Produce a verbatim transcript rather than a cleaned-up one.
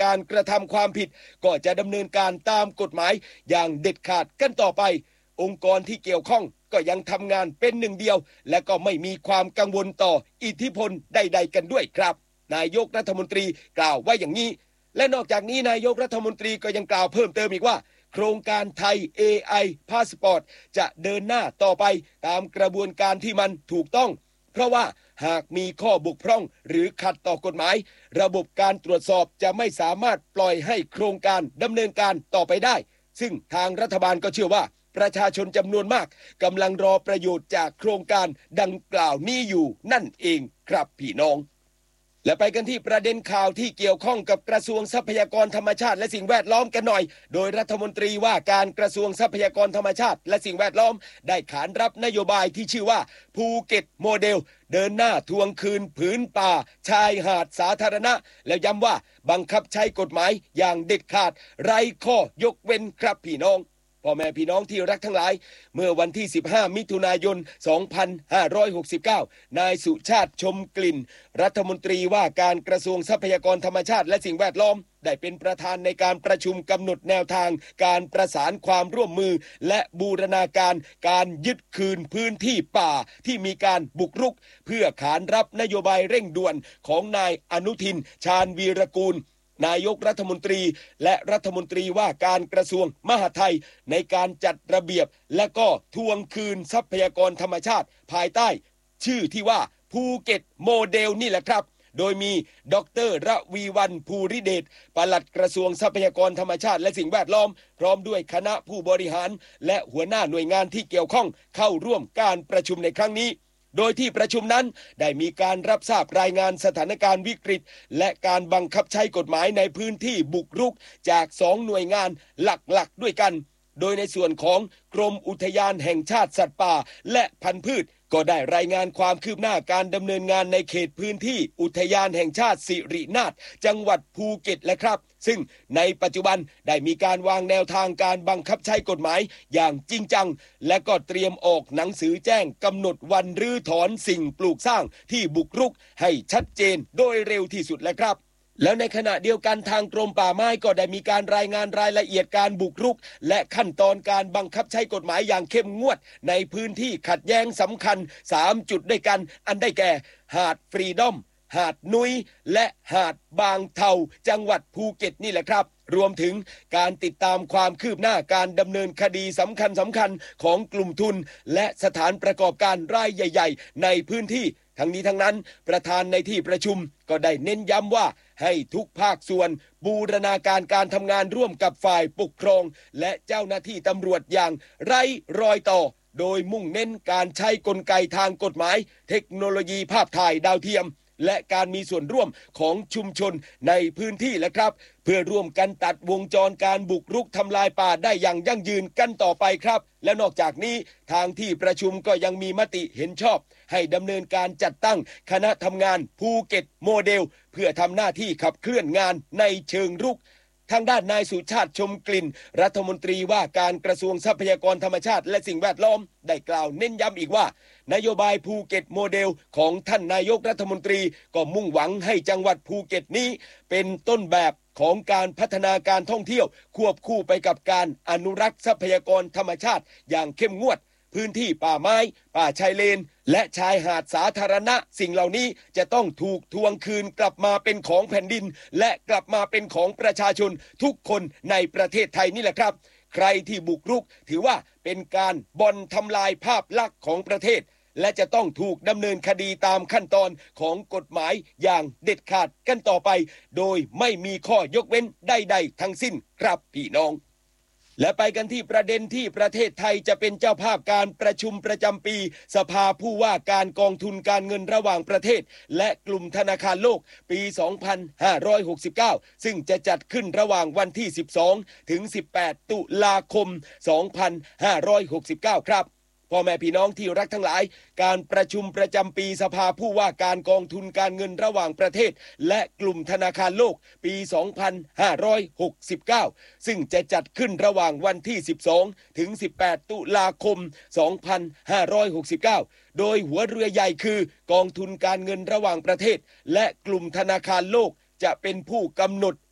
การกระทำความผิดก็จะดำเนินการตามกฎหมายอย่างเด็ดขาดกันต่อไปองค์กรที่เกี่ยวข้องก็ยังทำงานเป็นหนึ่งเดียวและก็ไม่มีความกังวลต่ออิทธิพลใดๆกันด้วยครับนายกรัฐมนตรีกล่าวว่าอย่างนี้และนอกจากนี้นายกรัฐมนตรีก็ยังกล่าวเพิ่มเติมอีกว่าโครงการไทย เอ ไอ Passport จะเดินหน้าต่อไปตามกระบวนการที่มันถูกต้องเพราะว่าหากมีข้อบกพร่องหรือขัดต่อกฎหมายระบบการตรวจสอบจะไม่สามารถปล่อยให้โครงการดำเนินการต่อไปได้ซึ่งทางรัฐบาลก็เชื่อว่าประชาชนจำนวนมากกำลังรอประโยชน์จากโครงการดังกล่าวนี้อยู่นั่นเองครับพี่น้องและไปกันที่ประเด็นข่าวที่เกี่ยวข้องกับกระทรวงทรัพยากรธรรมชาติและสิ่งแวดล้อมกันหน่อยโดยรัฐมนตรีว่าการกระทรวงทรัพยากรธรรมชาติและสิ่งแวดล้อมได้ขานรับนโยบายที่ชื่อว่าภูเก็ตโมเดลเดินหน้าทวงคืนผืนป่าชายหาดสาธารณะแล้วย้ำว่าบังคับใช้กฎหมายอย่างเด็ดขาดไร้ข้อยกเว้นครับพี่น้องพ่อแม่พี่น้องที่รักทั้งหลายเมื่อวันที่สิบห้ามิถุนายนสองพันห้าร้อยหกสิบเก้านายสุชาติชมกลิ่นรัฐมนตรีว่าการกระทรวงทรัพยากรธรรมชาติและสิ่งแวดล้อมได้เป็นประธานในการประชุมกำหนดแนวทางการประสานความร่วมมือและบูรณาการการยึดคืนพื้นที่ป่าที่มีการบุกรุกเพื่อขานรับนโยบายเร่งด่วนของนายอนุทินชาญวีรกูลนายกรัฐมนตรีและรัฐมนตรีว่าการกระทรวงมหาดไทยในการจัดระเบียบและก็ทวงคืนทรัพยากรธรรมชาติภายใต้ชื่อที่ว่าภูเก็ตโมเดลนี่แหละครับโดยมีดร.ระวีวรรณภูริเดชปลัดกระทรวงทรัพยากรธรรมชาติและสิ่งแวดล้อมพร้อมด้วยคณะผู้บริหารและหัวหน้าหน่วยงานที่เกี่ยวข้องเข้าร่วมการประชุมในครั้งนี้โดยที่ประชุมนั้นได้มีการรับทราบรายงานสถานการณ์วิกฤตและการบังคับใช้กฎหมายในพื้นที่บุกรุกจากสองหน่วยงานหลักๆด้วยกันโดยในส่วนของกรมอุทยานแห่งชาติสัตว์ป่าและพันธุ์พืชก็ได้รายงานความคืบหน้าการดำเนินงานในเขตพื้นที่อุทยานแห่งชาติสิรินาถจังหวัดภูเก็ตและครับซึ่งในปัจจุบันได้มีการวางแนวทางการบังคับใช้กฎหมายอย่างจริงจังและก็เตรียมออกหนังสือแจ้งกำหนดวันรื้อถอนสิ่งปลูกสร้างที่บุกรุกให้ชัดเจนโดยเร็วที่สุดและครับแล้วในขณะเดียวกันทางกรมป่าไม้ก็ได้มีการรายงานรายละเอียดการบุกรุกและขั้นตอนการบังคับใช้กฎหมายอย่างเข้มงวดในพื้นที่ขัดแย้งสำคัญสามจุดด้วยกันอันได้แก่หาดฟรีดอมหาดนุ้ยและหาดบางเทาจังหวัดภูเก็ตนี่แหละครับรวมถึงการติดตามความคืบหน้าการดำเนินคดีสำคัญสำคัญของกลุ่มทุนและสถานประกอบการรายใหญ่ๆในพื้นที่ทั้งนี้ทั้งนั้นประธานในที่ประชุมก็ได้เน้นย้ำว่าให้ทุกภาคส่วนบูรณาการการทำงานร่วมกับฝ่ายปกครองและเจ้าหน้าที่ตำรวจอย่างไร้รอยต่อโดยมุ่งเน้นการใช้กลไกทางกฎหมายเทคโนโลยีภาพถ่ายดาวเทียมและการมีส่วนร่วมของชุมชนในพื้นที่และครับเพื่อร่วมกันตัดวงจรการบุกรุกทำลายป่าได้อย่างยั่งยืนกันต่อไปครับและนอกจากนี้ทางที่ประชุมก็ยังมีมติเห็นชอบให้ดำเนินการจัดตั้งคณะทำงานภูเก็ตโมเดลเพื่อทำหน้าที่ขับเคลื่อนงานในเชิงรุกทางด้านนายสุชาติชมกลิ่นรัฐมนตรีว่าการกระทรวงทรัพยากรธรรมชาติและสิ่งแวดล้อมได้กล่าวเน้นย้ำอีกว่านโยบายภูเก็ตโมเดลของท่านนายกรัฐมนตรีก็มุ่งหวังให้จังหวัดภูเก็ตนี้เป็นต้นแบบของการพัฒนาการท่องเที่ยวควบคู่ไปกับการอนุรักษ์ทรัพยากรธรรมชาติอย่างเข้มงวดพื้นที่ป่าไม้ป่าชายเลนและชายหาดสาธารณะสิ่งเหล่านี้จะต้องถูกทวงคืนกลับมาเป็นของแผ่นดินและกลับมาเป็นของประชาชนทุกคนในประเทศไทยนี่แหละครับใครที่บุกรุกถือว่าเป็นการบ่อนทำลายภาพลักษณ์ของประเทศและจะต้องถูกดำเนินคดีตามขั้นตอนของกฎหมายอย่างเด็ดขาดกันต่อไปโดยไม่มีข้อยกเว้นใดๆทั้งสิ้นครับพี่น้องและไปกันที่ประเด็นที่ประเทศไทยจะเป็นเจ้าภาพการประชุมประจำปีสภาผู้ว่าการกองทุนการเงินระหว่างประเทศและกลุ่มธนาคารโลกปีสองพันห้าร้อยหกสิบเก้าซึ่งจะจัดขึ้นระหว่างวันที่สิบสองถึงสิบแปดตุลาคมสองพันห้าร้อยหกสิบเก้าครับพ่อแม่พี่น้องที่รักทั้งหลายการประชุมประจำปีสภาผู้ว่าการกองทุนการเงินระหว่างประเทศและกลุ่มธนาคารโลกปีสองพันห้าร้อยหกสิบเก้าซึ่งจะจัดขึ้นระหว่างวันที่สิบสองถึงสิบแปดตุลาคมสองพันห้าร้อยหกสิบเก้าโดยหัวเรือใหญ่คือกองทุนการเงินระหว่างประเทศและกลุ่มธนาคารโลกจะเป็นผู้กำหนด